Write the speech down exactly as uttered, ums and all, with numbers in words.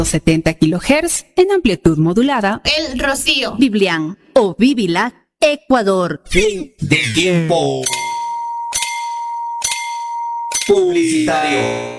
setenta kilohertz en amplitud modulada. El Rocío. Biblian o Bibilac, Ecuador. Fin del tiempo publicitario.